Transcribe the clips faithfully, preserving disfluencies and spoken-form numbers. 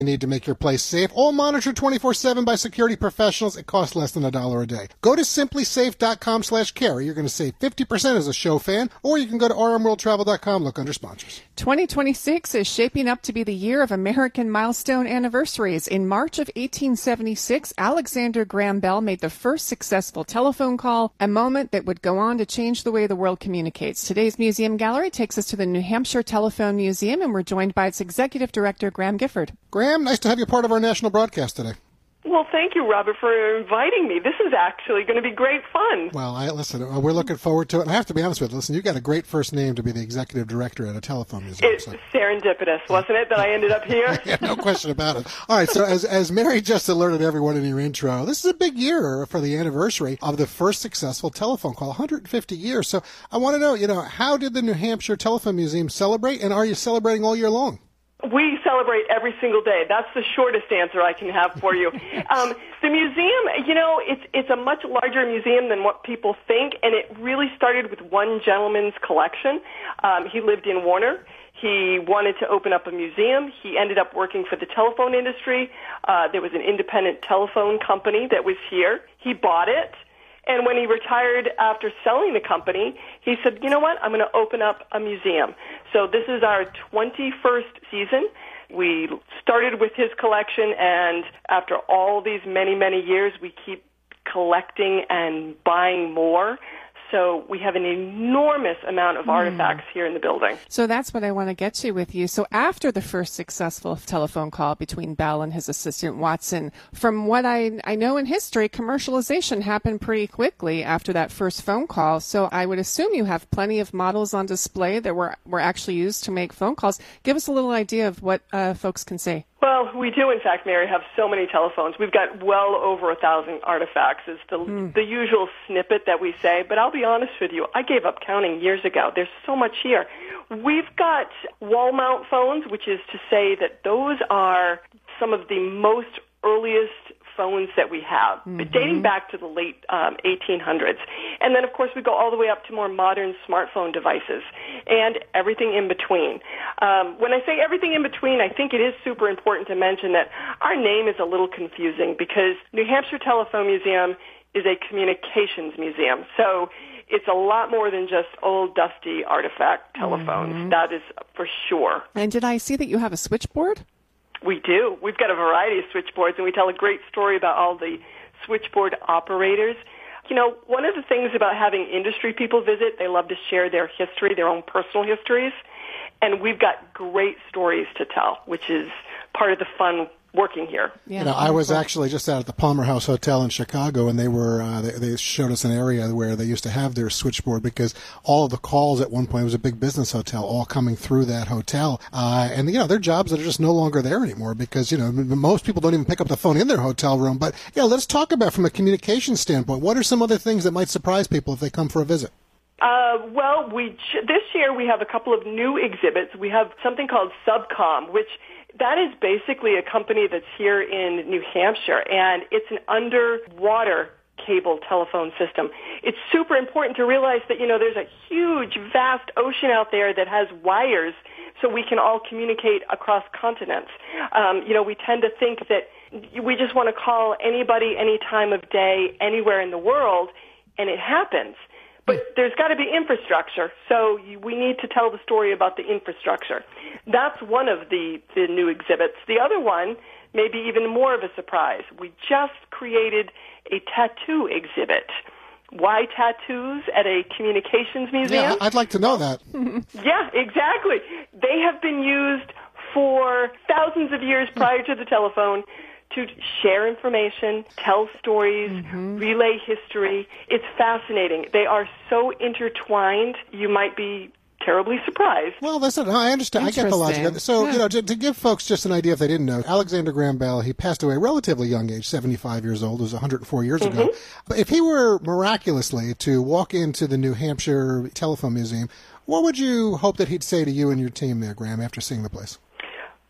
You need to make your place safe. All monitored twenty-four seven by security professionals. It costs less than a dollar a day. Go to simply safe dot com slash carry. You're going to save fifty percent as a show fan, or you can go to r m world travel dot com, look under sponsors. twenty twenty-six is shaping up to be the year of American milestone anniversaries. In March of eighteen seventy-six, Alexander Graham Bell made the first successful telephone call, a moment that would go on to change the way the world communicates. Today's museum gallery takes us to the New Hampshire Telephone Museum, and we're joined by its executive director, Graham Gifford. Graham, nice to have you part of our national broadcast today. Well, thank you, Robert, for inviting me. This is actually going to be great fun. Well, I, listen, we're looking forward to it. And I have to be honest with you. Listen, you got a great first name to be the executive director at a telephone museum. It's so serendipitous, wasn't it, that I ended up here? Yeah, no question about it. All right, so as, as Mary just alerted everyone in your intro, this is a big year for the anniversary of the first successful telephone call, one hundred fifty years. So I want to know, you know, how did the New Hampshire Telephone Museum celebrate, and are you celebrating all year long? We celebrate every single day. That's the shortest answer I can have for you. um, the museum, you know, it's it's a much larger museum than what people think, and it really started with one gentleman's collection. Um, he lived in Warner. He wanted to open up a museum. He ended up working for the telephone industry. Uh, there was an independent telephone company that was here. He bought it. And when he retired after selling the company, he said, you know what, I'm going to open up a museum. So this is our twenty-first season. We started with his collection, and after all these many, many years, we keep collecting and buying more. So we have an enormous amount of artifacts mm. here in the building. So that's what I want to get to with you. So after the first successful telephone call between Bell and his assistant Watson, from what I, I know in history, commercialization happened pretty quickly after that first phone call. So I would assume you have plenty of models on display that were, were actually used to make phone calls. Give us a little idea of what uh, folks can say. Well, we do, in fact, Mary, have so many telephones. We've got well over a thousand artifacts. It's the, mm. the usual snippet that we say, but I'll be honest with you, I gave up counting years ago. There's so much here. We've got wall mount phones, which is to say that those are some of the most earliest phones that we have, mm-hmm. dating back to the late um, eighteen hundreds. And then, of course, we go all the way up to more modern smartphone devices and everything in between. Um, when I say everything in between, I think it is super important to mention that our name is a little confusing because New Hampshire Telephone Museum is a communications museum. So it's a lot more than just old, dusty artifact telephones. Mm-hmm. That is for sure. And did I see that you have a switchboard? We do. We've got a variety of switchboards, and we tell a great story about all the switchboard operators. You know, one of the things about having industry people visit, they love to share their history, their own personal histories, and we've got great stories to tell, which is part of the fun working here. Yeah, you know, I was actually just out at the Palmer House Hotel in Chicago, and they were uh, they, they showed us an area where they used to have their switchboard because all of the calls at one point, it was a big business hotel, all coming through that hotel. Uh, and, you know, they're jobs that are just no longer there anymore because, you know, most people don't even pick up the phone in their hotel room. But, yeah, let's talk about from a communication standpoint. What are some other things that might surprise people if they come for a visit? Uh, well, we this year we have a couple of new exhibits. We have something called Subcom, which that is basically a company that's here in New Hampshire, and it's an underwater cable telephone system. It's super important to realize that, you know, there's a huge, vast ocean out there that has wires so we can all communicate across continents. Um, you know, we tend to think that we just want to call anybody any time of day, anywhere in the world, and it happens. But there's got to be infrastructure, so we need to tell the story about the infrastructure. That's one of the, the new exhibits. The other one may be even more of a surprise. We just created a tattoo exhibit. Why tattoos at a communications museum? Yeah, I'd like to know that. Yeah, exactly. They have been used for thousands of years prior to the telephone to share information, tell stories, mm-hmm. relay history. It's fascinating. They are so intertwined, you might be terribly surprised. Well, listen, I understand. I get the logic of it. So, yeah. you know, to, to give folks just an idea if they didn't know, Alexander Graham Bell, he passed away at a relatively young age, seventy-five years old. It was one hundred four years mm-hmm. ago. But if he were miraculously to walk into the New Hampshire Telephone Museum, what would you hope that he'd say to you and your team there, Graham, after seeing the place?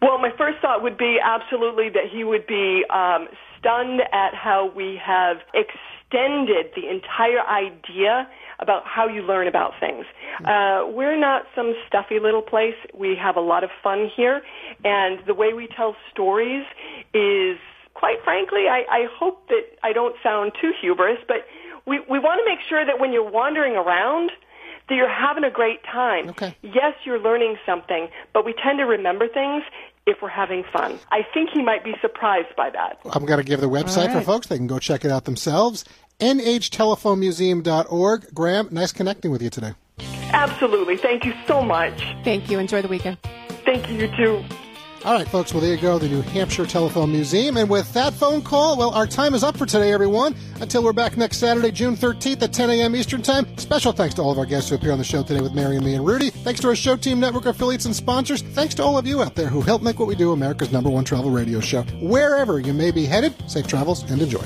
Well, my first thought would be absolutely that he would be um, stunned at how we have extended the entire idea about how you learn about things. Uh, we're not some stuffy little place. We have a lot of fun here, and the way we tell stories is, quite frankly, I, I hope that I don't sound too hubris, but we, we want to make sure that when you're wandering around, that you're having a great time. Okay. Yes, you're learning something, but we tend to remember things if we're having fun. I think he might be surprised by that. I'm going to give the website right. for folks. They can go check it out themselves. N H telephone museum dot org. Graham, nice connecting with you today. Absolutely. Thank you so much. Thank you. Enjoy the weekend. Thank you, you too. All right, folks, well, there you go, the New Hampshire Telephone Museum. And with that phone call, well, our time is up for today, everyone. Until we're back next Saturday, June thirteenth at ten a.m. Eastern Time. Special thanks to all of our guests who appear on the show today with Mary and me and Rudy. Thanks to our Show Team Network affiliates and sponsors. Thanks to all of you out there who help make what we do America's number one travel radio show. Wherever you may be headed, safe travels and enjoy.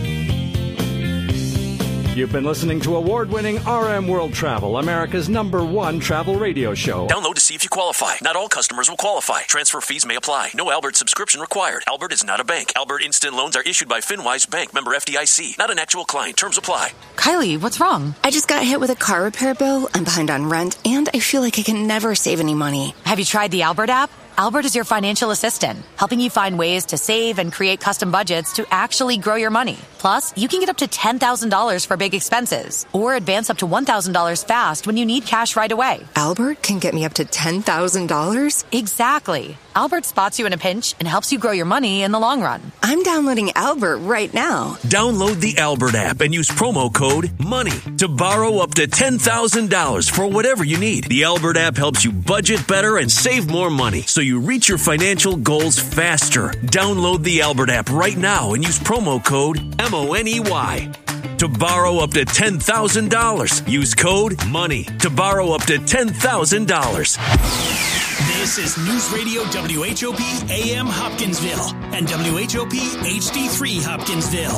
You've been listening to award-winning R M World Travel, America's number one travel radio show. Download to see if you qualify. Not all customers will qualify. Transfer fees may apply. No Albert subscription required. Albert is not a bank. Albert Instant Loans are issued by FinWise Bank, member F D I C. Not an actual client. Terms apply. Kylie, what's wrong? I just got hit with a car repair bill. I'm behind on rent, and I feel like I can never save any money. Have you tried the Albert app? Albert is your financial assistant, helping you find ways to save and create custom budgets to actually grow your money. Plus, you can get up to ten thousand dollars for big expenses, or advance up to one thousand dollars fast when you need cash right away. Albert can get me up to ten thousand dollars? Exactly. Albert spots you in a pinch and helps you grow your money in the long run. I'm downloading Albert right now. Download the Albert app and use promo code MONEY to borrow up to ten thousand dollars for whatever you need. The Albert app helps you budget better and save more money so you reach your financial goals faster. Download the Albert app right now and use promo code M O N E Y to borrow up to ten thousand dollars. Use code MONEY to borrow up to ten thousand dollars. This is News Radio W H O P A M Hopkinsville and W H O P H D three Hopkinsville.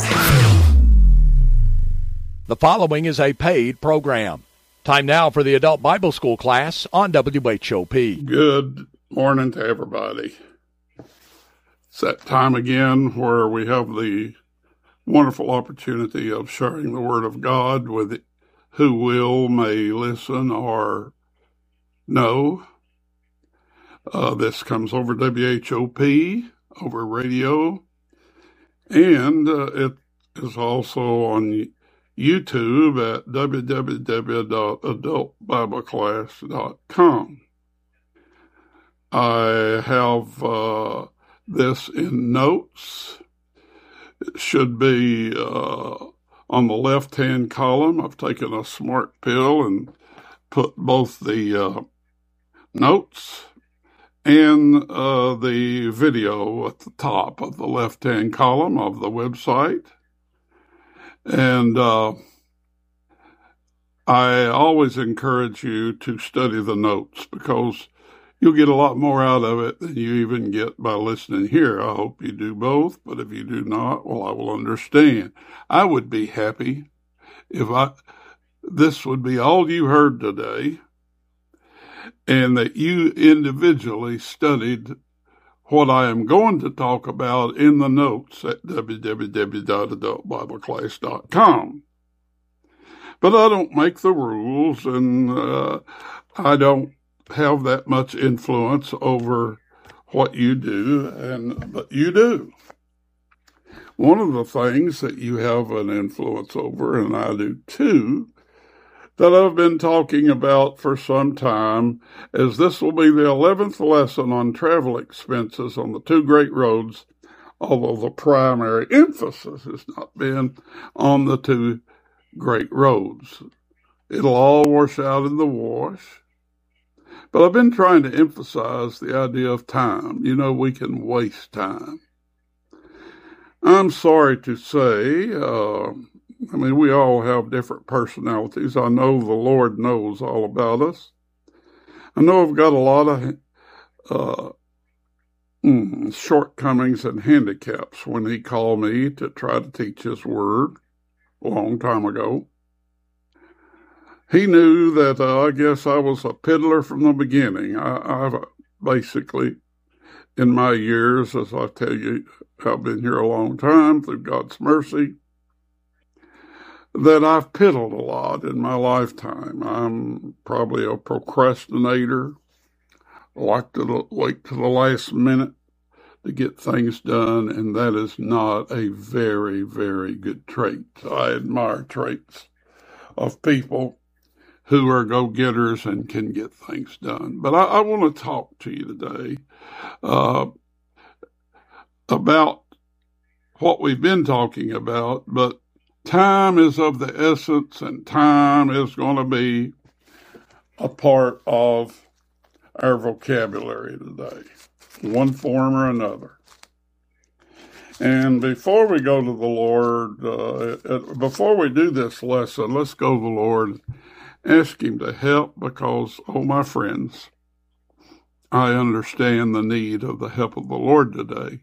The following is a paid program. Time now for the Adult Bible School class on W H O P. Good morning to everybody. It's that time again where we have the wonderful opportunity of sharing the Word of God with who will, may listen or no. Uh, this comes over W H O P, over radio, and uh, it is also on YouTube at w w w dot adult bible class dot com. I have uh, this in notes. It should be uh, on the left-hand column. I've taken a smart pill and put both the uh, notes and uh, the video at the top of the left-hand column of the website. And uh, I always encourage you to study the notes because you'll get a lot more out of it than you even get by listening here. I hope you do both, but if you do not, well, I will understand. I would be happy if I this would be all you heard today, and that you individually studied what I am going to talk about in the notes at w w w dot adult bible class dot com. But I don't make the rules, and uh, I don't have that much influence over what you do, and but you do. One of the things that you have an influence over, and I do too, that I've been talking about for some time, is this will be the eleventh lesson on travel expenses on the two great roads, although the primary emphasis has not been on the two great roads. It'll all wash out in the wash. But I've been trying to emphasize the idea of time. You know, we can waste time. I'm sorry to say, uh, I mean, we all have different personalities. I know the Lord knows all about us. I know I've got a lot of uh, mm, shortcomings and handicaps when He called me to try to teach His Word a long time ago. He knew that uh, I guess I was a piddler from the beginning. I, I've basically in my years, as I tell you, I've been here a long time through God's mercy, that I've piddled a lot in my lifetime. I'm probably a procrastinator. I like to wait to the last minute to get things done, and that is not a very, very good trait. I admire traits of people who are go-getters and can get things done. But I, I want to talk to you today uh, about what we've been talking about, but time is of the essence, and time is going to be a part of our vocabulary today, one form or another. And before we go to the Lord, uh, before we do this lesson, let's go to the Lord and ask Him to help, because, oh, my friends, I understand the need of the help of the Lord today,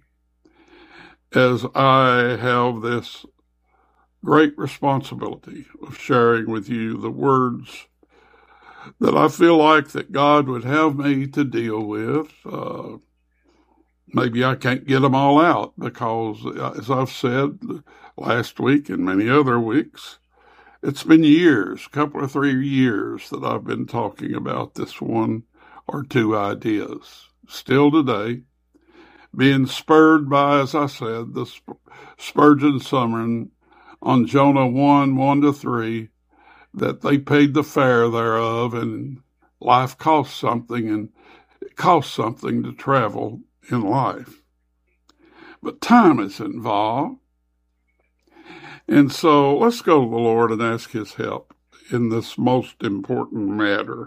as I have this great responsibility of sharing with you the words that I feel like that God would have me to deal with. Uh, maybe I can't get them all out because, as I've said last week and many other weeks, it's been years, a couple or three years that I've been talking about this one or two ideas. Still today, being spurred by, as I said, the Spurgeon sermon on Jonah one, one to three, that they paid the fare thereof, and life costs something, and it costs something to travel in life. But time is involved. And so let's go to the Lord and ask His help in this most important matter.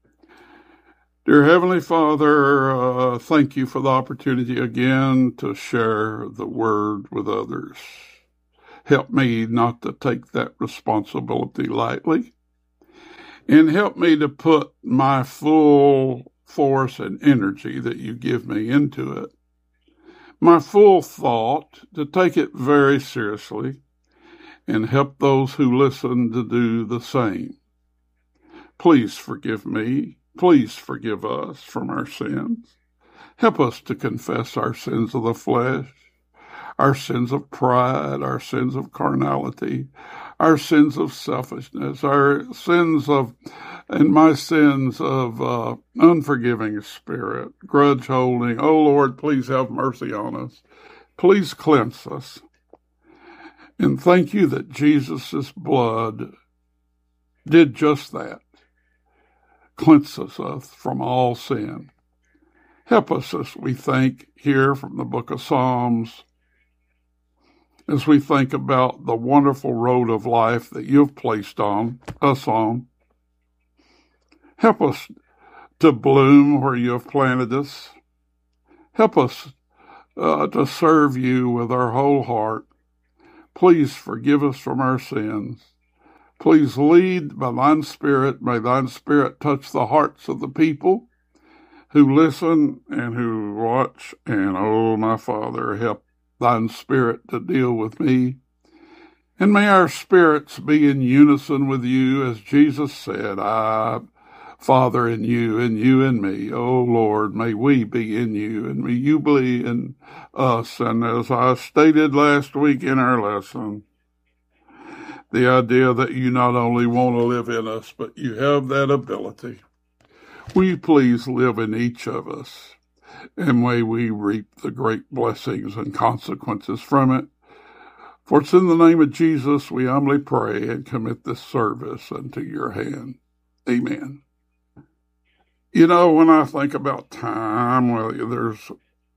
Dear Heavenly Father, uh, thank you for the opportunity again to share the word with others. Help me not to take that responsibility lightly, and help me to put my full force and energy that you give me into it, my full thought, to take it very seriously, and help those who listen to do the same. Please forgive me. Please forgive us from our sins. Help us to confess our sins of the flesh, our sins of pride, our sins of carnality, our sins of selfishness, our sins of, and my sins of uh, unforgiving spirit, grudge holding. Oh, Lord, please have mercy on us. Please cleanse us. And thank you that Jesus' blood did just that, cleanses us from all sin. Help us as we think here from the book of Psalms, as we think about the wonderful road of life that you've placed on us on. Help us to bloom where you have planted us. Help us uh, to serve you with our whole heart. Please forgive us from our sins. Please lead by thine Spirit. May thine Spirit touch the hearts of the people who listen and who watch. And, oh, my Father, help thine Spirit to deal with me. And may our spirits be in unison with you, as Jesus said, I, Father, in you, and you in me. Oh, Lord, may we be in you, and may you be in us. And as I stated last week in our lesson, the idea that you not only want to live in us, but you have that ability. Will you please live in each of us? And may we reap the great blessings and consequences from it. For it's in the name of Jesus we humbly pray and commit this service unto your hand. Amen. You know, when I think about time, well, there's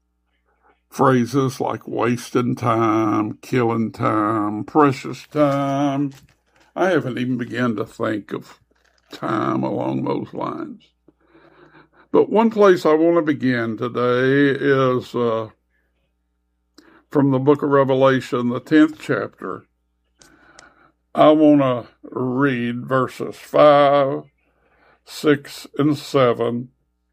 phrases like wasting time, killing time, precious time. I haven't even begun to think of time along those lines. But one place I want to begin today is uh, from the book of Revelation, the tenth chapter. I want to read verses five, six, and seven.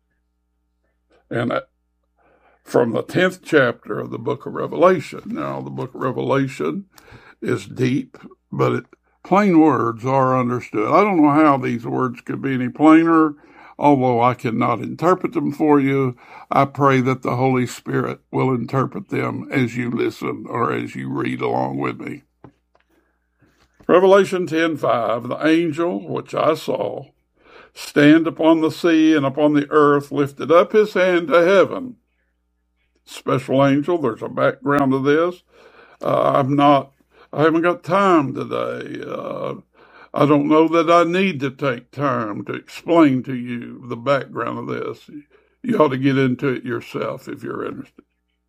And from the tenth chapter of the book of Revelation. Now, the book of Revelation is deep, but it, plain words are understood. I don't know how these words could be any plainer although I cannot interpret them for you, I pray that the Holy Spirit will interpret them as you listen or as you read along with me. Revelation ten five, the angel which I saw stand upon the sea and upon the earth lifted up his hand to heaven. Special angel, there's a background to this. Uh, I'm not, I haven't got time today. Uh, I don't know that I need to take time to explain to you the background of this. You ought to get into it yourself if you're interested.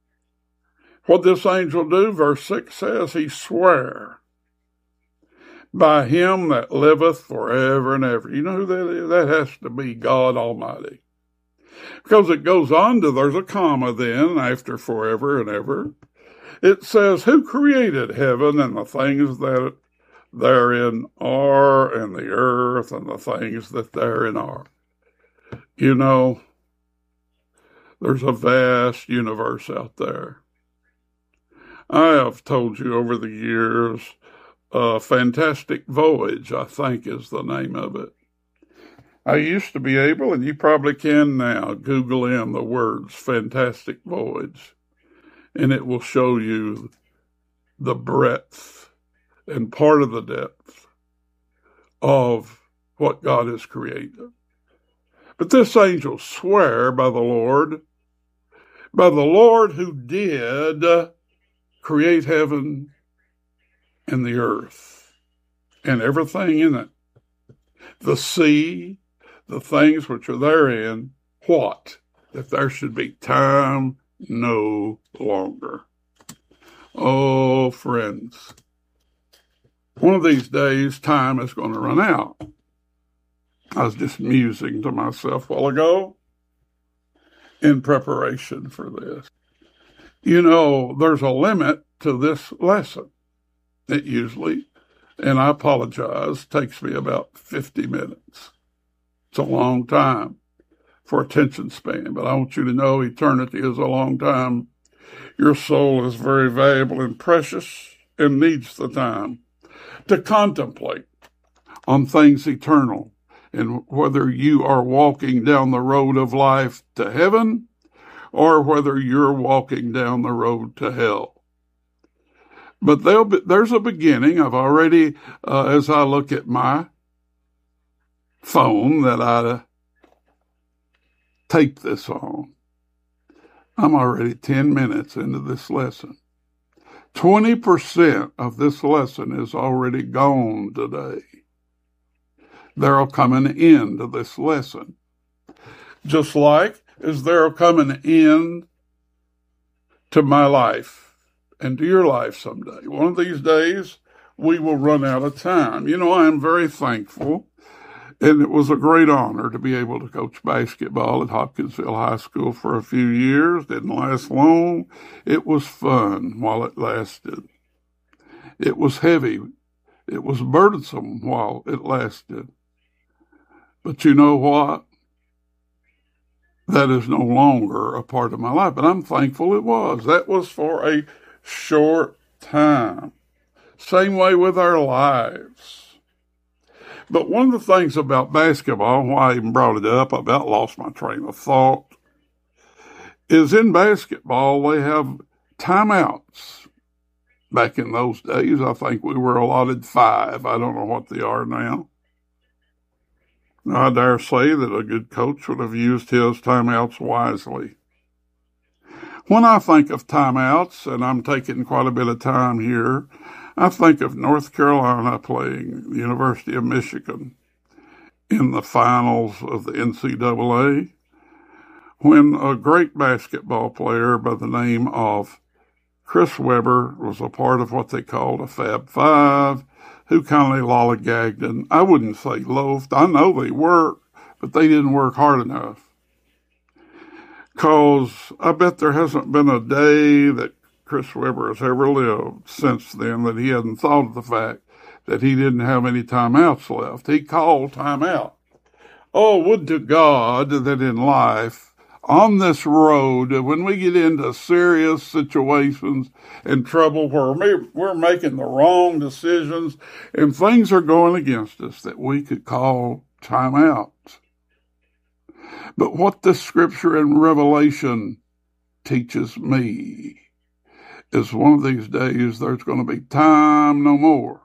What this angel do, verse six says, he sware by him that liveth forever and ever. You know who that is? That has to be God Almighty. Because it goes on to, there's a comma then after forever and ever. It says, who created heaven and the things that therein are, and the earth and the things that therein are. You know, there's a vast universe out there. I have told you over the years, uh, Fantastic Voyage, I think is the name of it. I used to be able, and you probably can now, Google in the words Fantastic Voyage, and it will show you the breadth and part of the depth of what God has created. But this angel swear by the Lord, by the Lord who did create heaven and the earth and everything in it, the sea, the things which are therein, what? That there should be time no longer. Oh, friends, one of these days, time is going to run out. I was just musing to myself a while ago in preparation for this. You know, there's a limit to this lesson. It usually, and I apologize, takes me about fifty minutes. It's a long time for attention span, but I want you to know eternity is a long time. Your soul is very valuable and precious and needs the time to contemplate on things eternal, and whether you are walking down the road of life to heaven or whether you're walking down the road to hell. But there'll be, there's a beginning. I've already, uh, as I look at my phone that I tape this on, I'm already ten minutes into this lesson. twenty percent of this lesson is already gone today. There'll come an end to this lesson. Just like as there'll come an end to my life and to your life someday. One of these days, we will run out of time. You know, I am very thankful, and it was a great honor to be able to coach basketball at Hopkinsville High School for a few years. Didn't last long. It was fun while it lasted. It was heavy. It was burdensome while it lasted. But you know what? That is no longer a part of my life, but I'm thankful it was. That was for a short time. Same way with our lives. But one of the things about basketball, why I even brought it up, I about lost my train of thought, is in basketball they have timeouts. Back in those days, I think we were allotted five. I don't know what they are now. I dare say that a good coach would have used his timeouts wisely. When I think of timeouts, and I'm taking quite a bit of time here, I think of North Carolina playing the University of Michigan in the finals of the N C double A, when a great basketball player by the name of Chris Webber was a part of what they called a Fab Five, who kind of lollygagged, and I wouldn't say loafed. I know they worked, but they didn't work hard enough. Because I bet there hasn't been a day that Chris Webber has ever lived since then that he hadn't thought of the fact that he didn't have any timeouts left. He called timeout. Oh, would to God that in life, on this road, when we get into serious situations and trouble where we're making the wrong decisions and things are going against us, that we could call timeout. But what this scripture in Revelation teaches me is one of these days there's going to be time no more.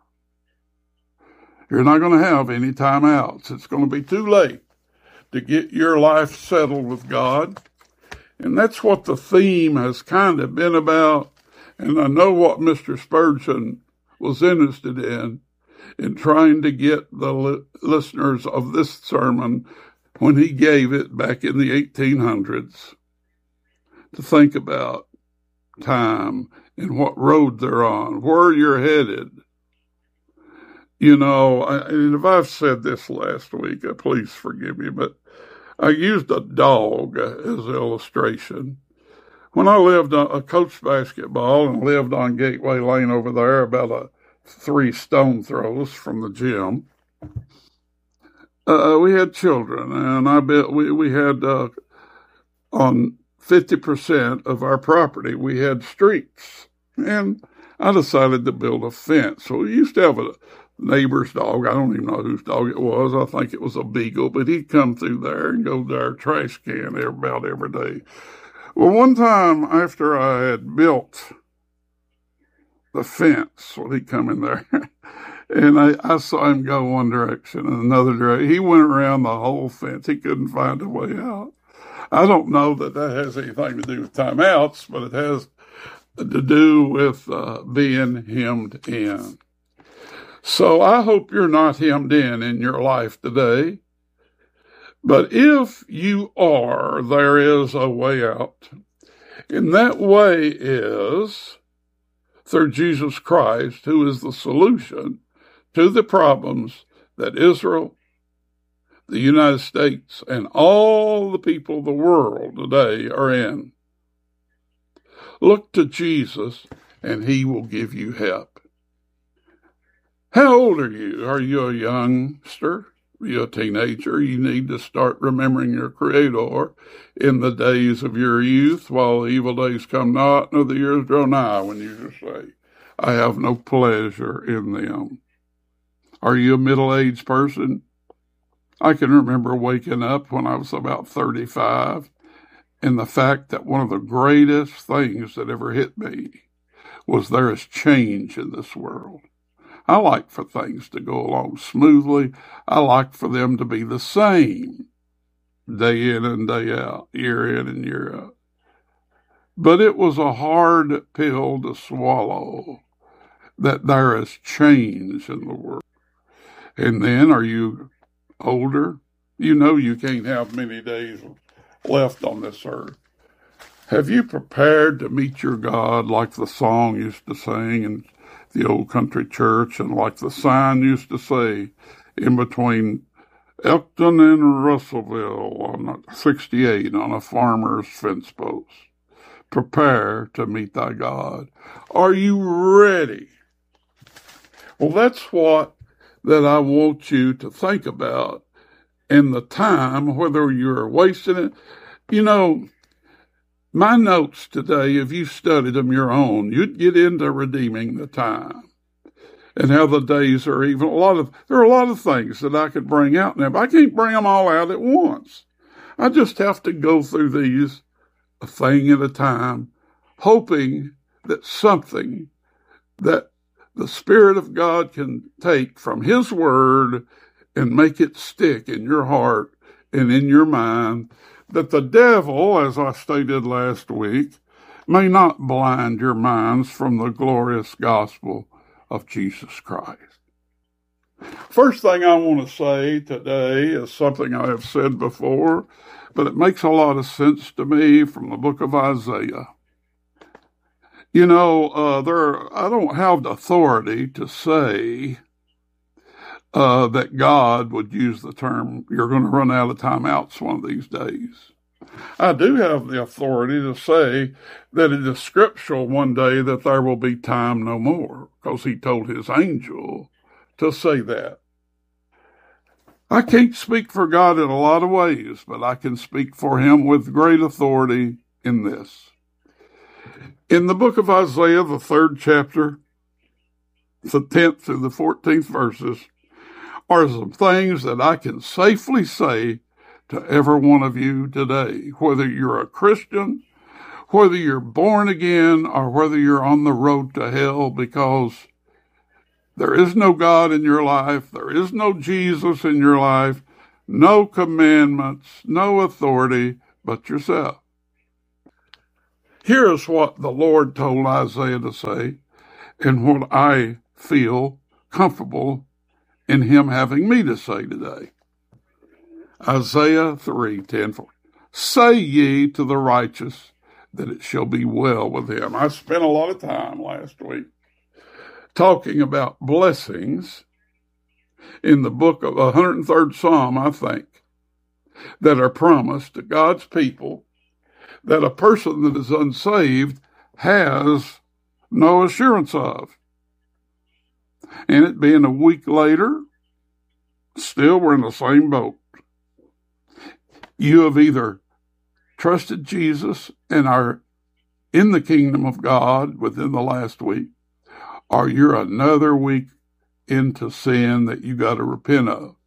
You're not going to have any time outs. It's going to be too late to get your life settled with God. And that's what the theme has kind of been about. And I know what Mister Spurgeon was interested in, in trying to get the li- listeners of this sermon when he gave it back in the eighteen hundreds to think about time and what road they're on, where you're headed. You know, I, and if I've said this last week, uh, please forgive me, but I used a dog uh, as an illustration. When I lived, on, I coached basketball and lived on Gateway Lane over there, about a three stone throws from the gym. Uh, we had children, and I bet we, we had uh, on fifty percent of our property, we had streets. And I decided to build a fence. So we used to have a neighbor's dog. I don't even know whose dog it was. I think it was a beagle, but he'd come through there and go to our trash can about every day. Well, one time after I had built the fence, well, he'd come in there, and I, I saw him go one direction and another direction. He went around the whole fence. He couldn't find a way out. I don't know that that has anything to do with timeouts, but it has to do with uh, being hemmed in. So I hope you're not hemmed in in your life today. But if you are, there is a way out. And that way is through Jesus Christ, who is the solution to the problems that Israel, the United States, and all the people of the world today are in. Look to Jesus, and he will give you help. How old are you? Are you a youngster? Are you a teenager? You need to start remembering your Creator in the days of your youth, while the evil days come not, nor the years draw nigh, when you say, I have no pleasure in them. Are you a middle-aged person? I can remember waking up when I was about thirty-five, and the fact that one of the greatest things that ever hit me was there is change in this world. I like for things to go along smoothly. I like for them to be the same day in and day out, year in and year out. But it was a hard pill to swallow that there is change in the world. And then, are you older? You know you can't have many days left on this earth. Have you prepared to meet your God like the song used to sing in the old country church, and like the sign used to say in between Elkton and Russellville on sixty-eight on a farmer's fence post? Prepare to meet thy God. Are you ready? Well, that's what that I want you to think about in the time, whether you're wasting it. You know, my notes today, if you studied them your own, you'd get into redeeming the time and how the days are even. A lot of, there are a lot of things that I could bring out now, but I can't bring them all out at once. I just have to go through these a thing at a time, hoping that something that the Spirit of God can take from His Word and make it stick in your heart and in your mind, that the devil, as I stated last week, may not blind your minds from the glorious gospel of Jesus Christ. First thing I want to say today is something I have said before, but it makes a lot of sense to me from the book of Isaiah. You know, uh, there I don't have the authority to say Uh, that God would use the term, you're going to run out of timeouts one of these days. I do have the authority to say that it is scriptural one day that there will be time no more, because he told his angel to say that. I can't speak for God in a lot of ways, but I can speak for him with great authority in this. In the book of Isaiah, the third chapter, the tenth through the fourteenth verses, are some things that I can safely say to every one of you today, whether you're a Christian, whether you're born again, or whether you're on the road to hell, because there is no God in your life, there is no Jesus in your life, no commandments, no authority but yourself. Here is what the Lord told Isaiah to say, and what I feel comfortable in him having me to say today. Isaiah three ten four. Say ye to the righteous that it shall be well with him. I spent a lot of time last week talking about blessings in the book of one hundred third Psalm, I think, that are promised to God's people, that a person that is unsaved has no assurance of. And it being a week later, still we're in the same boat. You have either trusted Jesus and are in the kingdom of God within the last week, or you're another week into sin that you got to repent of.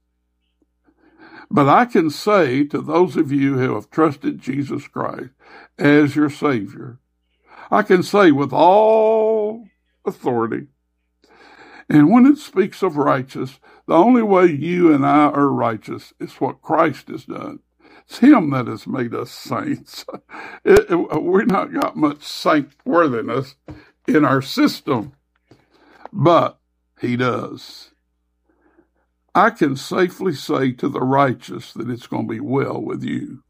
But I can say to those of you who have trusted Jesus Christ as your Savior, I can say with all authority, and when it speaks of righteous, the only way you and I are righteous is what Christ has done. It's him that has made us saints. It, it, we've not got much saintworthiness in our system, but he does. I can safely say to the righteous that it's going to be well with you.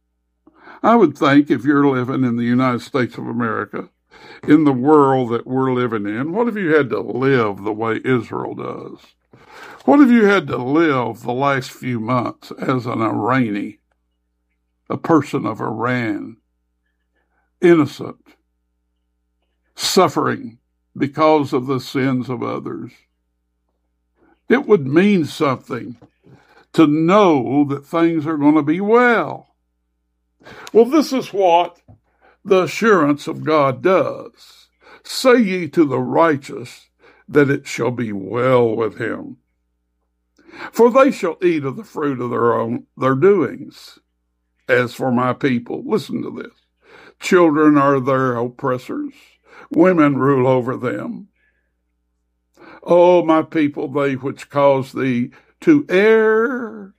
I would think if you're living in the United States of America, in the world that we're living in, what if you had to live the way Israel does? What if you had to live the last few months as an Iranian, a person of Iran, innocent, suffering because of the sins of others? It would mean something to know that things are going to be well. Well, this is what the assurance of God does. Say ye to the righteous that it shall be well with him. For they shall eat of the fruit of their own their doings. As for my people, listen to this. Children are their oppressors. Women rule over them. O my people, they which cause thee to err,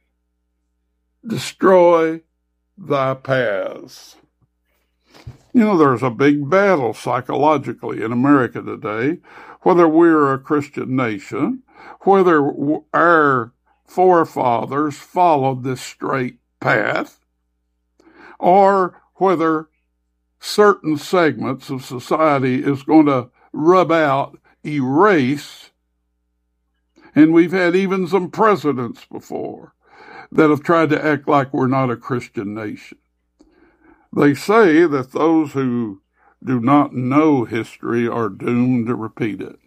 destroy thy paths. You know, there's a big battle psychologically in America today, whether we're a Christian nation, whether our forefathers followed this straight path, or whether certain segments of society is going to rub out, erase. And we've had even some presidents before that have tried to act like we're not a Christian nation. They say that those who do not know history are doomed to repeat it.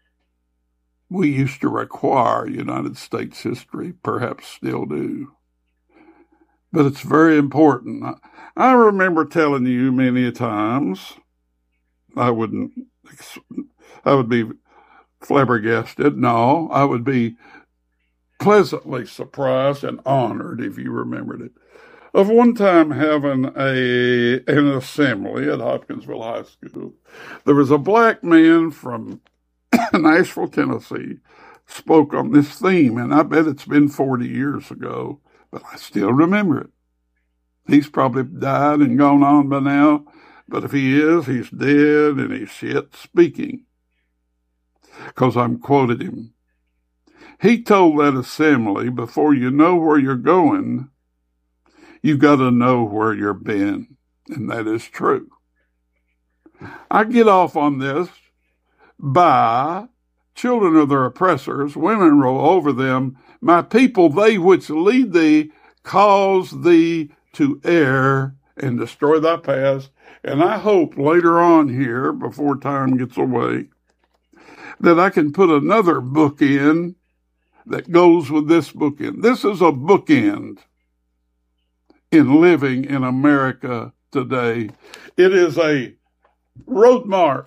We used to require United States history, perhaps still do. But it's very important. I remember telling you many times, I wouldn't, I would be flabbergasted. No, I would be pleasantly surprised and honored if you remembered it. Of one time having a an assembly at Hopkinsville High School, there was a black man from Nashville, Tennessee, spoke on this theme, and I bet it's been forty years ago, but I still remember it. He's probably died and gone on by now, but if he is, he's dead and he's yet speaking, because I'm quoted him. He told that assembly, before you know where you're going, you got to know where you've been, and that is true. I get off on this by children of their oppressors, women rule over them. My people, they which lead thee, cause thee to err and destroy thy paths. And I hope later on here, before time gets away, that I can put another book in that goes with this bookend. This is a bookend in living in America today. It is a road mark.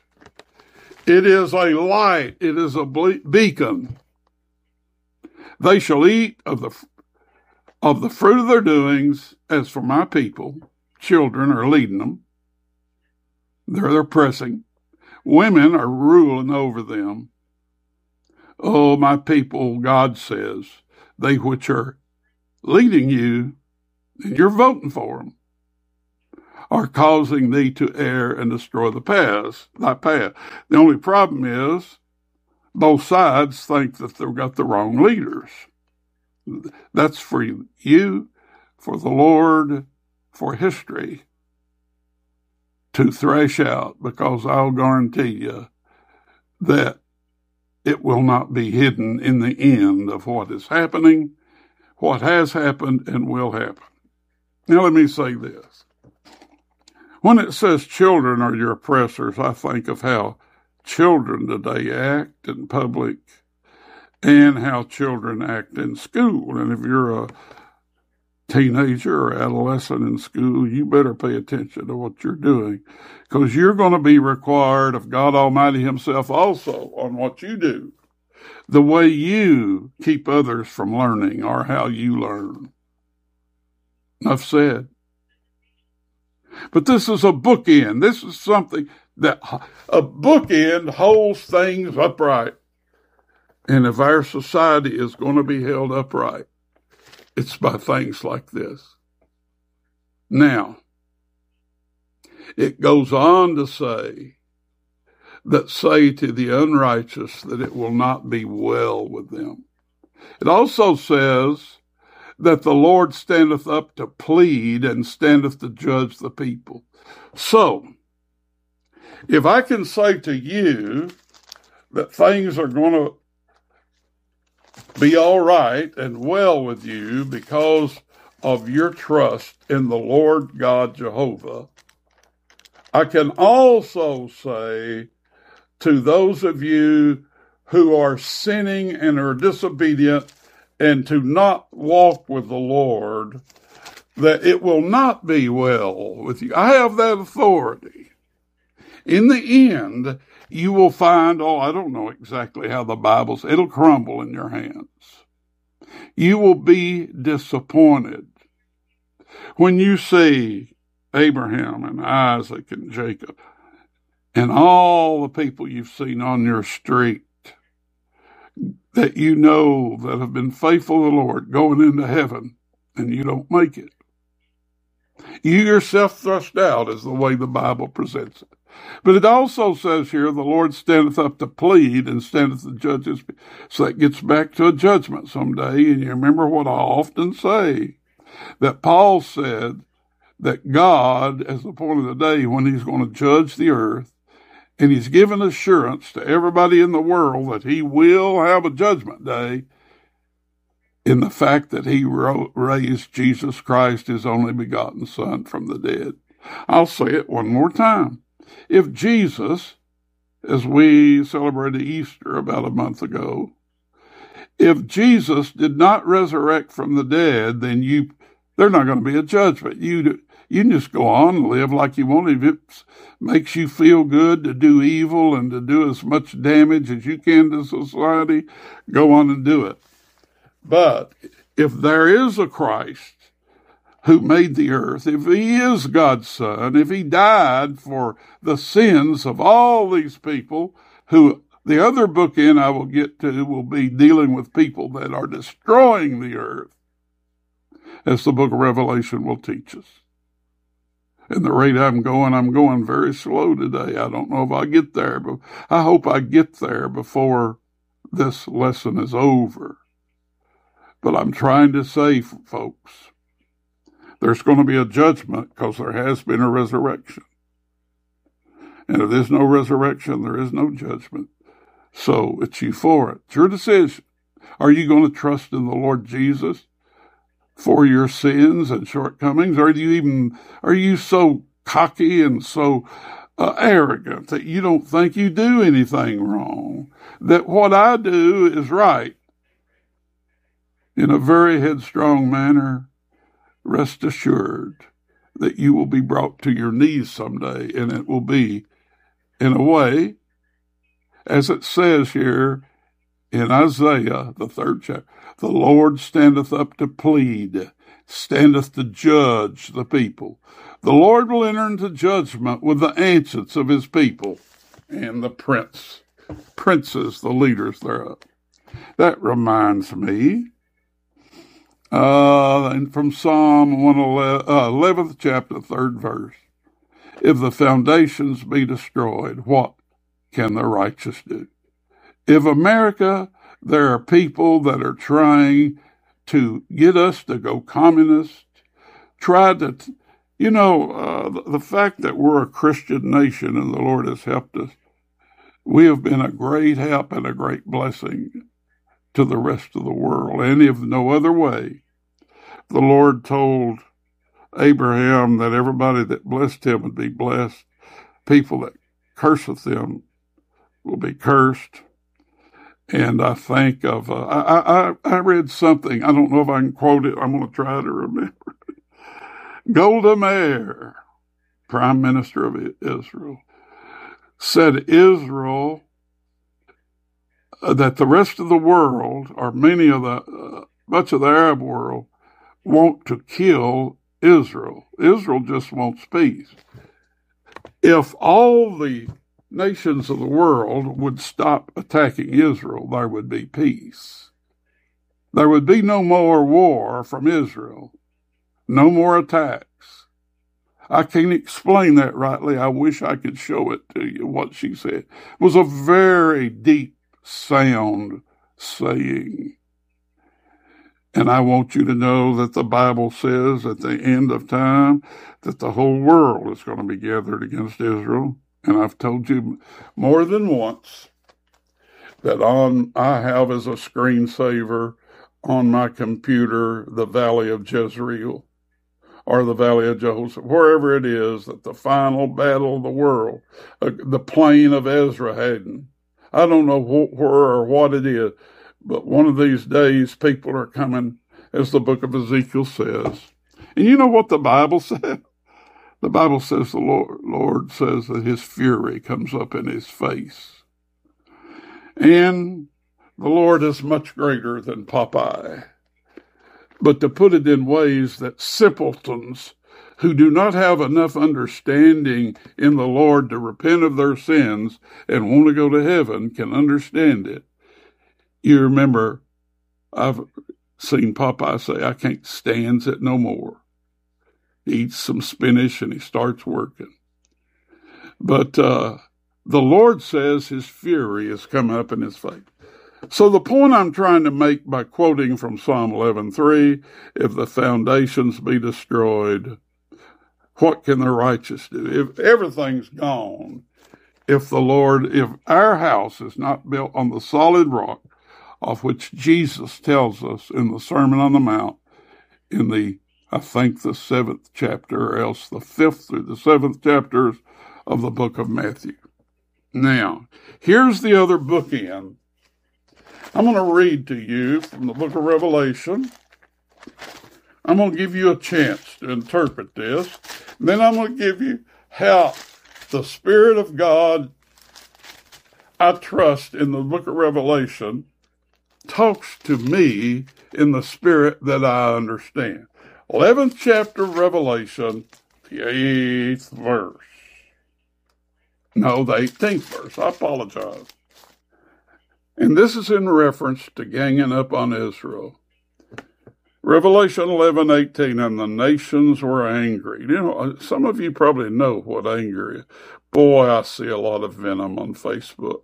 It is a light. It is a beacon. They shall eat of the of the fruit of their doings. As for my people, children are leading them. They're oppressing. Women are ruling over them. Oh, my people, God says, they which are leading you, and you're voting for them, are causing thee to err and destroy the paths, thy path. The only problem is both sides think that they've got the wrong leaders. That's for you, for the Lord, for history to thrash out, because I'll guarantee you that it will not be hidden in the end of what is happening, what has happened, and will happen. Now let me say this. When it says children are your oppressors, I think of how children today act in public and how children act in school. And if you're a teenager or adolescent in school, you better pay attention to what you're doing, because you're going to be required of God Almighty himself also on what you do, the way you keep others from learning or how you learn. Enough said. But this is a bookend. This is something that a bookend holds things upright. And if our society is going to be held upright, it's by things like this. Now, it goes on to say that say to the unrighteous that it will not be well with them. It also says that the Lord standeth up to plead and standeth to judge the people. So, if I can say to you that things are going to be all right and well with you because of your trust in the Lord God Jehovah, I can also say to those of you who are sinning and are disobedient and to not walk with the Lord, that it will not be well with you. I have that authority. In the end, you will find, oh, I don't know exactly how the Bible says, it'll crumble in your hands. You will be disappointed when you see Abraham and Isaac and Jacob and all the people you've seen on your street that you know that have been faithful to the Lord going into heaven, and you don't make it. You yourself thrust out is the way the Bible presents it. But it also says here, the Lord standeth up to plead and standeth to judge his people. So that gets back to a judgment someday. And you remember what I often say, that Paul said that God has appointed a day when he's going to judge the earth, and he's given assurance to everybody in the world that he will have a judgment day in the fact that he raised Jesus Christ, his only begotten Son, from the dead. I'll say it one more time. If Jesus, as we celebrated Easter about a month ago, if Jesus did not resurrect from the dead, then you, there's not going to be a judgment. You, you can just go on and live like you want. If it makes you feel good to do evil and to do as much damage as you can to society, go on and do it. But if there is a Christ who made the earth, if he is God's Son, if he died for the sins of all these people, who the other bookend I will get to will be dealing with people that are destroying the earth, as the book of Revelation will teach us. And the rate I'm going, I'm going very slow today. I don't know if I'll get there, but I hope I get there before this lesson is over. But I'm trying to say, folks, there's going to be a judgment because there has been a resurrection. And if there's no resurrection, there is no judgment. So it's you for it. It's your decision. Are you going to trust in the Lord Jesus for your sins and shortcomings? Or do you even, are you so cocky and so uh, arrogant that you don't think you do anything wrong? That what I do is right? In a very headstrong manner, rest assured that you will be brought to your knees someday, and it will be, in a way, as it says here in Isaiah, the third chapter, the Lord standeth up to plead, standeth to judge the people. The Lord will enter into judgment with the ancients of his people and the prince, princes, the leaders thereof. That reminds me, uh, and from Psalm one eleven, uh, eleventh chapter, third verse. If the foundations be destroyed, what can the righteous do? If America, there are people that are trying to get us to go communist, try to, you know, uh, the, the fact that we're a Christian nation and the Lord has helped us, we have been a great help and a great blessing to the rest of the world. And if no other way, the Lord told Abraham that everybody that blessed him would be blessed. People that curseth him will be cursed. And I think of, uh, I, I, I read something, I don't know if I can quote it, I'm going to try to remember. Golda Meir, Prime Minister of Israel, said Israel, uh, that the rest of the world, or many of the, uh, much of the Arab world, want to kill Israel. Israel just wants peace. If all the nations of the world would stop attacking Israel, there would be peace. There would be no more war from Israel, no more attacks. I can't explain that rightly. I wish I could show it to you, what she said. It was a very deep sound saying. And I want you to know that the Bible says at the end of time that the whole world is going to be gathered against Israel. And I've told you more than once that on I have as a screensaver on my computer the Valley of Jezreel or the Valley of Jehoshaphat, wherever it is, that the final battle of the world, uh, the plain of Esarhaddon. I don't know wh- where or what it is, but one of these days people are coming, as the book of Ezekiel says. And you know what the Bible said? The Bible says the Lord, Lord says that his fury comes up in his face. And the Lord is much greater than Popeye. But to put it in ways that simpletons who do not have enough understanding in the Lord to repent of their sins and want to go to heaven can understand it. You remember, I've seen Popeye say, I can't stand it no more. He eats some spinach and he starts working. But uh, the Lord says his fury is coming up in his face. So the point I'm trying to make by quoting from Psalm eleven three, if the foundations be destroyed, what can the righteous do? If everything's gone, if the Lord, if our house is not built on the solid rock, of which Jesus tells us in the Sermon on the Mount, in the, I think, the seventh chapter, or else the fifth through the seventh chapters of the book of Matthew. Now, here's the other bookend. I'm going to read to you from the book of Revelation. I'm going to give you a chance to interpret this. Then I'm going to give you how the Spirit of God, I trust in the book of Revelation, talks to me in the spirit that I understand. eleventh chapter of Revelation, the eighth verse. No, the eighteenth verse. I apologize. And this is in reference to ganging up on Israel. Revelation eleven eighteen, and the nations were angry. You know, some of you probably know what anger is. Boy, I see a lot of venom on Facebook.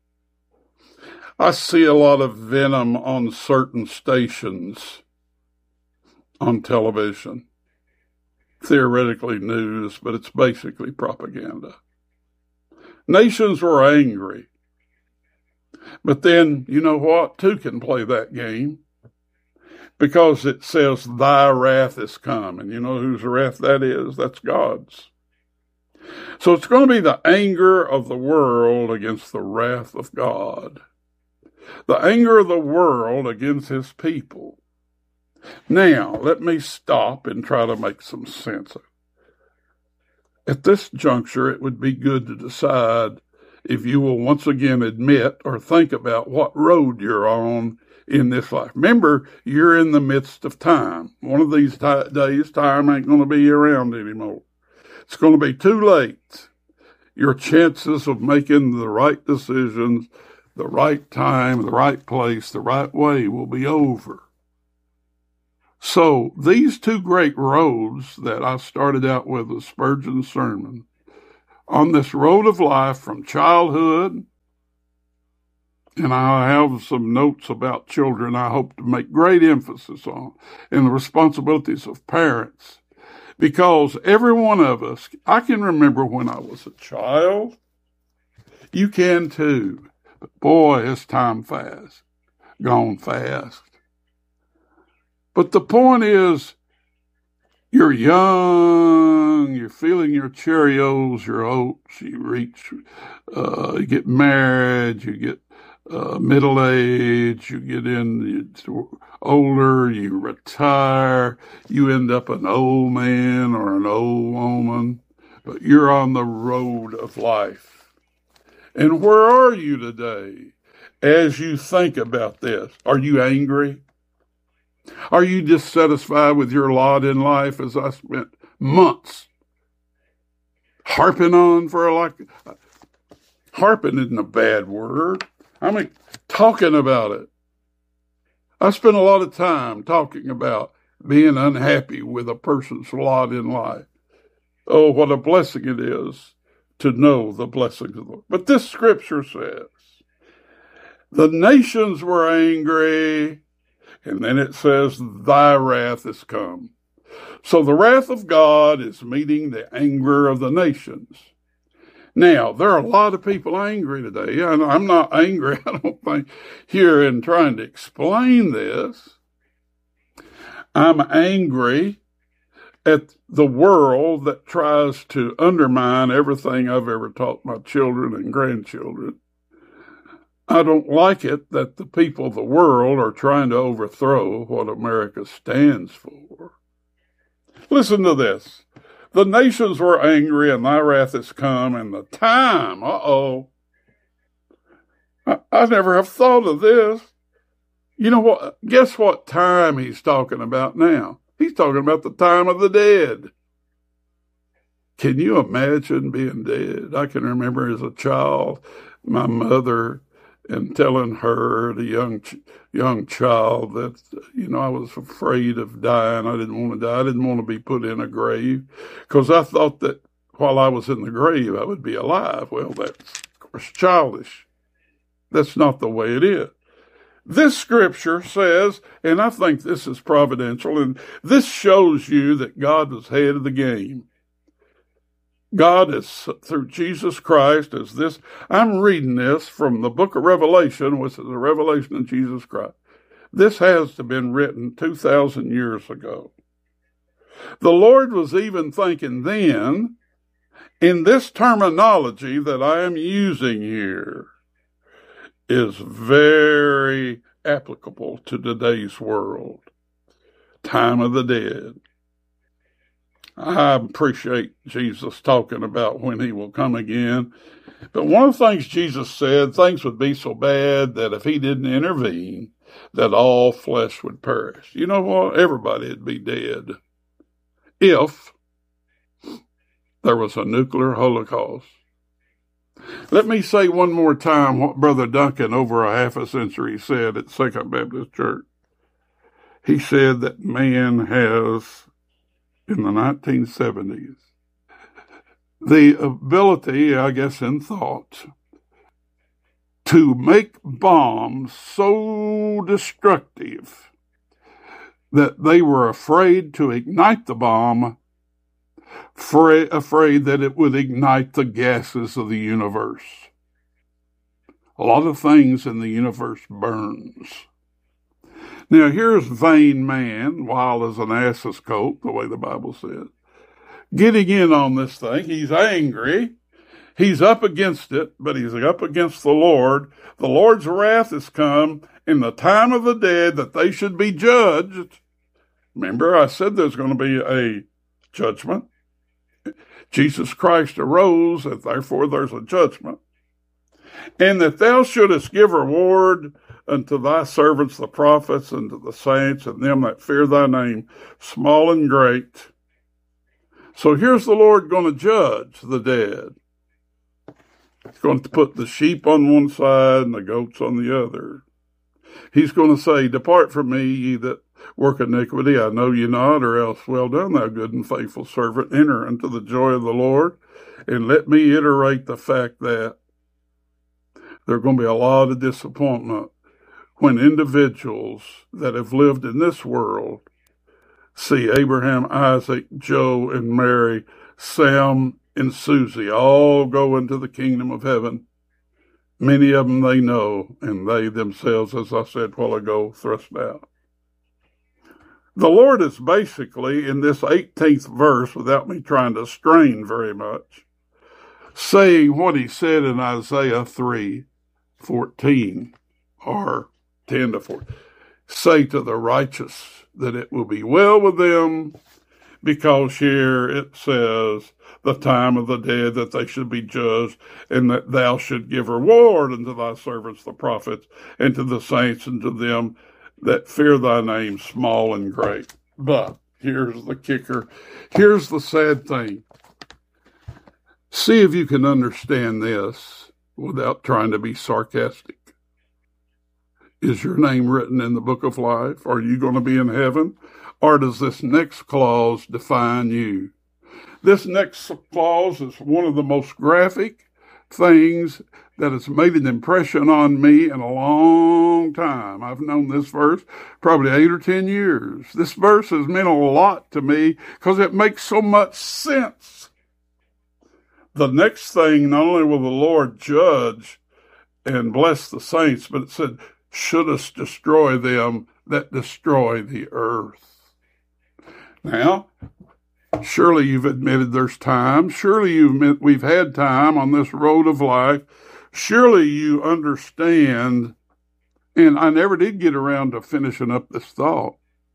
I see a lot of venom on certain stations on television. Theoretically news, but it's basically propaganda. Nations were angry. But then, you know what? Two can play that game. Because it says, thy wrath is come. And you know whose wrath that is? That's God's. So it's going to be the anger of the world against the wrath of God. The anger of the world against his people. Now, let me stop and try to make some sense of it. At this juncture, it would be good to decide if you will once again admit or think about what road you're on in this life. Remember, you're in the midst of time. One of these t- days, time ain't going to be around anymore. It's going to be too late. Your chances of making the right decisions, the right time, the right place, the right way will be over. So these two great roads that I started out with the Spurgeon sermon, on this road of life from childhood, and I have some notes about children I hope to make great emphasis on, and the responsibilities of parents. Because every one of us, I can remember when I was a child. You can too. But boy, is time fast, gone fast. But the point is, you're young, you're feeling your Cheerios, your oats, you reach, uh, you get married, you get uh, middle age, you get in you older, you retire, you end up an old man or an old woman, but you're on the road of life. And where are you today as you think about this? Are you angry? Are you dissatisfied with your lot in life, as I spent months harping on for like, harping isn't a bad word. I mean, talking about it. I spent a lot of time talking about being unhappy with a person's lot in life. Oh, what a blessing it is to know the blessings of the Lord. But this scripture says, the nations were angry. And then it says, thy wrath is come. So the wrath of God is meeting the anger of the nations. Now, there are a lot of people angry today. And I'm not angry, I don't think, here in trying to explain this. I'm angry at the world that tries to undermine everything I've ever taught my children and grandchildren. I don't like it that the people of the world are trying to overthrow what America stands for. Listen to this. The nations were angry, and thy wrath is come, and the time, uh-oh. I, I never have thought of this. You know what? Guess what time he's talking about now? He's talking about the time of the dead. Can you imagine being dead? I can remember as a child, my mother, and telling her, the young young child, that, you know, I was afraid of dying. I didn't want to die. I didn't want to be put in a grave because I thought that while I was in the grave, I would be alive. Well, that's, of course, childish. That's not the way it is. This scripture says, and I think this is providential, and this shows you that God was ahead of the game. God is, through Jesus Christ, is this. I'm reading this from the book of Revelation, which is a revelation of Jesus Christ. This has to have been written two thousand years ago. The Lord was even thinking then, in this terminology that I am using here, is very applicable to today's world. Time of the dead. I appreciate Jesus talking about when he will come again. But one of the things Jesus said, things would be so bad that if he didn't intervene, that all flesh would perish. You know what? Everybody would be dead if there was a nuclear holocaust. Let me say one more time what Brother Duncan over a half a century said at Second Baptist Church. He said that man has, in the nineteen seventies, the ability, I guess in thought, to make bombs so destructive that they were afraid to ignite the bomb, fra- afraid that it would ignite the gases of the universe. A lot of things in the universe burns. Now, here's vain man, wild as an ass's coat, the way the Bible says, getting in on this thing. He's angry. He's up against it, but he's up against the Lord. The Lord's wrath has come in the time of the dead that they should be judged. Remember, I said there's going to be a judgment. Jesus Christ arose, and therefore there's a judgment. And that thou shouldest give reward unto thy servants the prophets, and to the saints, and them that fear thy name, small and great. So here's the Lord going to judge the dead. He's going to put the sheep on one side and the goats on the other. He's going to say, depart from me, ye that work iniquity, I know you not, or else well done, thou good and faithful servant, enter into the joy of the Lord. And let me iterate the fact that there's going to be a lot of disappointment when individuals that have lived in this world see Abraham, Isaac, Joe, and Mary, Sam, and Susie all go into the kingdom of heaven. Many of them they know, and they themselves, as I said a while ago, thrust out. The Lord is basically, in this eighteenth verse, without me trying to strain very much, saying what he said in Isaiah three fourteen, or ten to fourteen. Say to the righteous that it will be well with them, because here it says, the time of the dead that they should be judged, and that thou should give reward unto thy servants the prophets, and to the saints, and to them that fear thy name, small and great. But here's the kicker. Here's the sad thing. See if you can understand this without trying to be sarcastic. Is your name written in the book of life? Are you going to be in heaven? Or does this next clause define you? This next clause is one of the most graphic things that has made an impression on me in a long time. I've known this verse probably eight or ten years. This verse has meant a lot to me because it makes so much sense. The next thing, not only will the Lord judge and bless the saints, but it said, shouldest destroy them that destroy the earth. Now, surely you've admitted there's time. Surely you've admit we've had time on this road of life. Surely you understand, and I never did get around to finishing up this thought.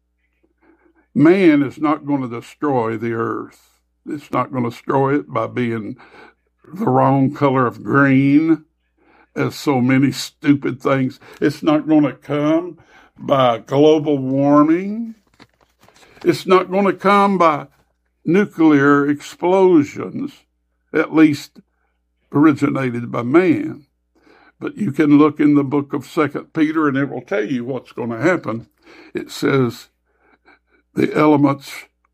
Man is not going to destroy the earth. It's not going to destroy it by being the wrong color of green, as so many stupid things. It's not going to come by global warming. It's not going to come by nuclear explosions, at least originated by man. But you can look in the book of Second Peter and it will tell you what's going to happen. It says the elements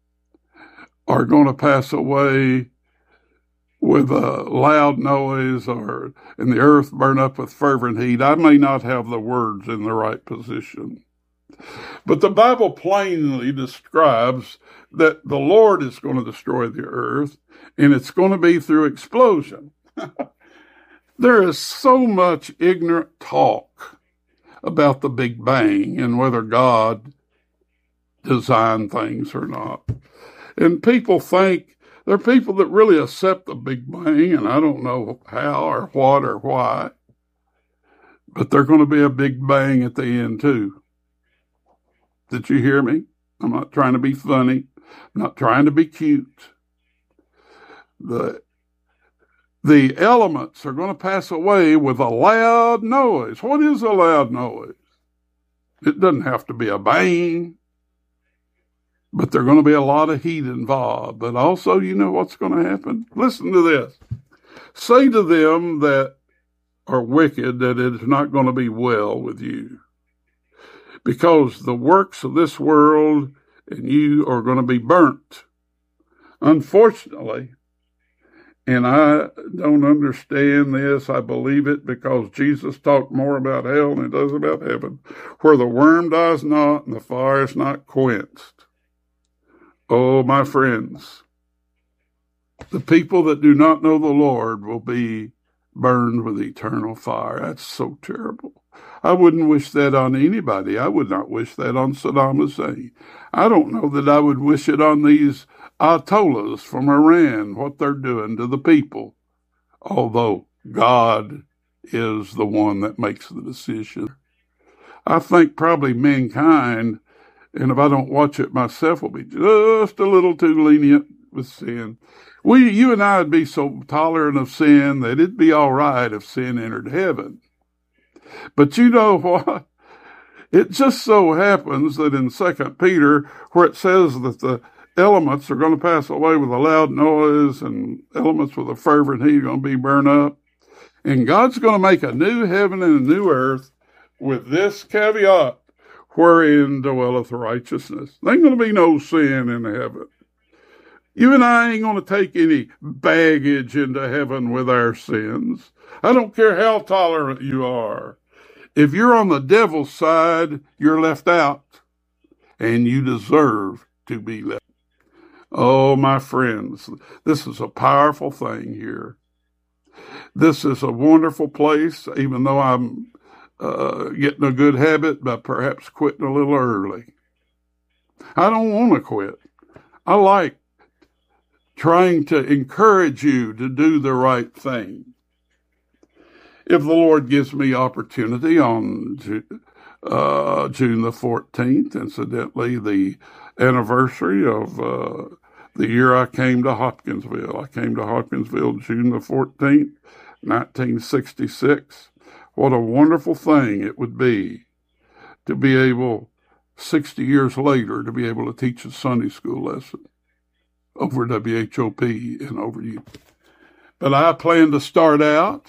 are going to pass away with a loud noise, or and the earth burn up with fervent heat. I may not have the words in the right position. But the Bible plainly describes that the Lord is going to destroy the earth, and it's going to be through explosion. There is so much ignorant talk about the Big Bang and whether God designed things or not. And people think, there are people that really accept the Big Bang, and I don't know how or what or why, but there's going to be a Big Bang at the end too. Did you hear me? I'm not trying to be funny. I'm not trying to be cute. The, the elements are going to pass away with a loud noise. What is a loud noise? It doesn't have to be a bang. But there's going to be a lot of heat involved. But also, you know what's going to happen? Listen to this. Say to them that are wicked that it is not going to be well with you, because the works of this world and you are going to be burnt. Unfortunately, and I don't understand this, I believe it because Jesus talked more about hell than he does about heaven, where the worm dies not and the fire is not quenched. Oh, my friends, the people that do not know the Lord will be burned with eternal fire. That's so terrible. I wouldn't wish that on anybody. I would not wish that on Saddam Hussein. I don't know that I would wish it on these Ayatollahs from Iran, what they're doing to the people, although God is the one that makes the decision. I think probably mankind, and if I don't watch it myself, will be just a little too lenient with sin. We, you and I would be so tolerant of sin that it'd be all right if sin entered heaven. But you know what? It just so happens that in Second Peter, where it says that the elements are going to pass away with a loud noise and elements with a fervent heat are going to be burned up, and God's going to make a new heaven and a new earth with this caveat, wherein dwelleth righteousness. There ain't going to be no sin in heaven. You and I ain't going to take any baggage into heaven with our sins. I don't care how tolerant you are. If you're on the devil's side, you're left out, and you deserve to be left. Oh, my friends, this is a powerful thing here. This is a wonderful place, even though I'm uh, getting a good habit by perhaps quitting a little early. I don't want to quit. I like trying to encourage you to do the right thing. If the Lord gives me opportunity on uh, June the fourteenth, incidentally, the anniversary of uh, the year I came to Hopkinsville. I came to Hopkinsville June the fourteenth, nineteen sixty-six. What a wonderful thing it would be to be able, sixty years later, to be able to teach a Sunday school lesson over W H O P and over you. But I plan to start out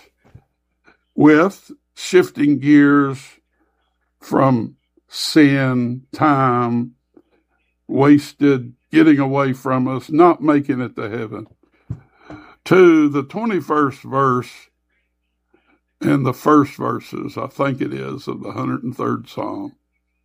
with shifting gears from sin, time, wasted, getting away from us, not making it to heaven, to the twenty-first verse and the first verses, I think it is, of the one hundred third Psalm.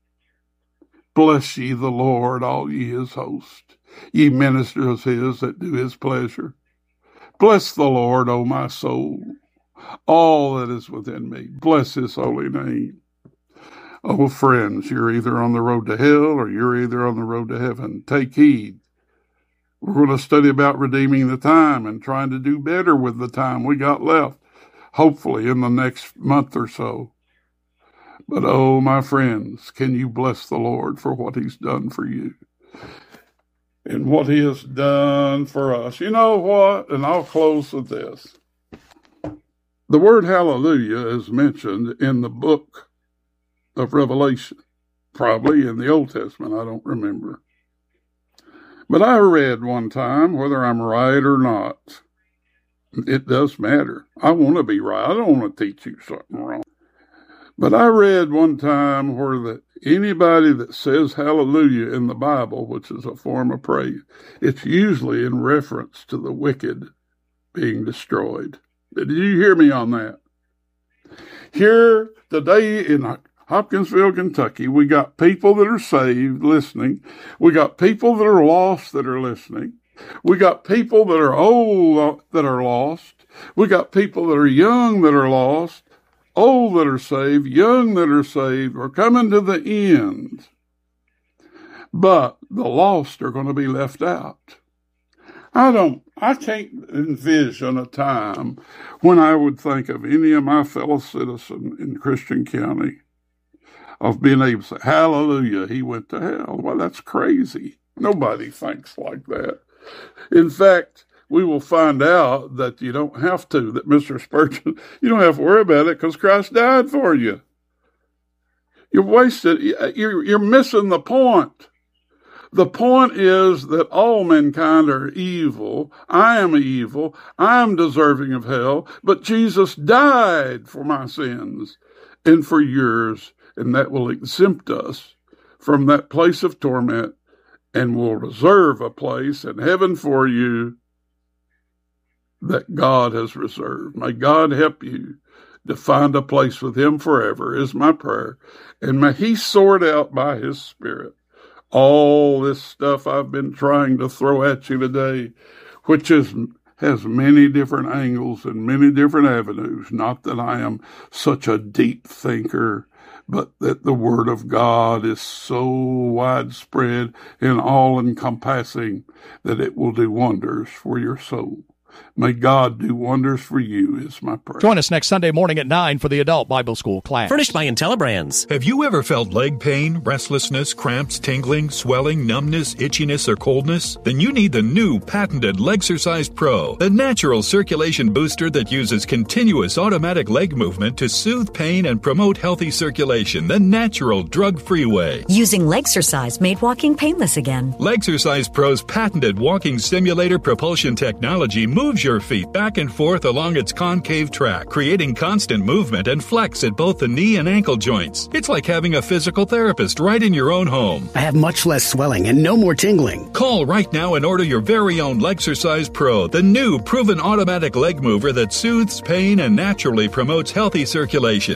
Bless ye the Lord, all ye his host, ye ministers his that do his pleasure. Bless the Lord, O my soul, all that is within me. Bless his holy name. Oh, friends, you're either on the road to hell or you're either on the road to heaven. Take heed. We're going to study about redeeming the time and trying to do better with the time we got left, hopefully in the next month or so. But, oh, my friends, can you bless the Lord for what he's done for you and what he has done for us? You know what? And I'll close with this. The word hallelujah is mentioned in the book of Revelation, probably in the Old Testament, I don't remember. But I read one time, whether I'm right or not, it does matter. I want to be right. I don't want to teach you something wrong. But I read one time where that anybody that says hallelujah in the Bible, which is a form of praise, it's usually in reference to the wicked being destroyed. Did you hear me on that? Here today in Hopkinsville, Kentucky, we got people that are saved listening. We got people that are lost that are listening. We got people that are old that are lost. We got people that are young that are lost, old that are saved, young that are saved. We're coming to the end. But the lost are going to be left out. I don't, I can't envision a time when I would think of any of my fellow citizens in Christian County of being able to say, hallelujah, he went to hell. Well, that's crazy. Nobody thinks like that. In fact, we will find out that you don't have to, that Mister Spurgeon, you don't have to worry about it because Christ died for you. You're wasted. You're, you're missing the point. The point is that all mankind are evil. I am evil. I am deserving of hell. But Jesus died for my sins and for yours, and that will exempt us from that place of torment and will reserve a place in heaven for you that God has reserved. May God help you to find a place with him forever is my prayer. And may he sort out by his Spirit all this stuff I've been trying to throw at you today, which is has many different angles and many different avenues. Not that I am such a deep thinker, but that the Word of God is so widespread and all-encompassing that it will do wonders for your soul. May God do wonders for you is my prayer. Join us next Sunday morning at nine for the Adult Bible School class. Furnished by IntelliBrands. Have you ever felt leg pain, restlessness, cramps, tingling, swelling, numbness, itchiness, or coldness? Then you need the new patented Legsercise Pro, the natural circulation booster that uses continuous automatic leg movement to soothe pain and promote healthy circulation the natural, drug-free way. Using Legsercise made walking painless again. Legsercise Pro's patented walking simulator propulsion technology moves your feet back and forth along its concave track, creating constant movement and flex at both the knee and ankle joints. It's like having a physical therapist right in your own home. I have much less swelling and no more tingling. Call right now and order your very own Legsercise Pro, the new proven automatic leg mover that soothes pain and naturally promotes healthy circulation.